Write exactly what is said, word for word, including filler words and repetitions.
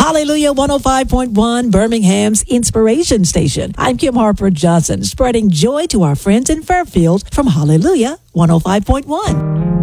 Hallelujah one oh five point one, Birmingham's Inspiration Station. I'm Kim Harper Johnson, spreading joy to our friends in Fairfield from Hallelujah one oh five point one.